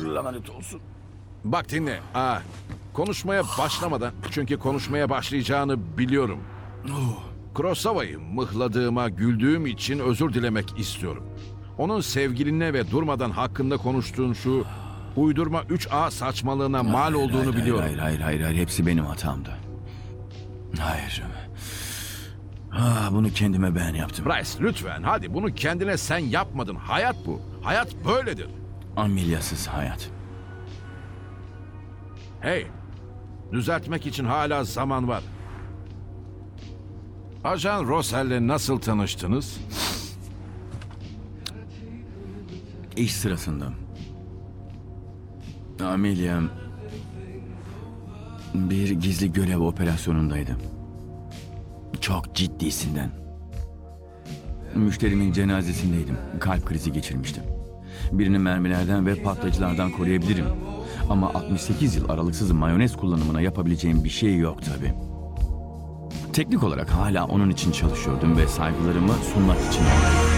Lanet olsun. Bak dinle. Konuşmaya başlamadan, çünkü konuşmaya başlayacağını biliyorum. Kurosawa'yı mıhladığıma, güldüğüm için özür dilemek istiyorum. Onun sevgilinle ve durmadan hakkında konuştuğun şu uydurma 3A saçmalığına mal olduğunu biliyorum. Hayır. Hepsi benim hatamdı. Hayır. Bunu kendime ben yaptım. Bryce lütfen hadi, bunu kendine sen yapmadın. Hayat bu. Hayat böyledir. Ameliasız hayat. Hey, düzeltmek için hala zaman var. Ajan Rossell'le nasıl tanıştınız? İş sırasında. Amelia bir gizli görev operasyonundaydı. Çok ciddisinden. Müşterimin cenazesindeydim. Kalp krizi geçirmiştim. Birini mermilerden ve patlayıcılardan koruyabilirim. Ama 68 yıl aralıksız mayonez kullanımına yapabileceğim bir şey yok tabii. Teknik olarak hala onun için çalışıyordum ve saygılarımı sunmak için oradaydım.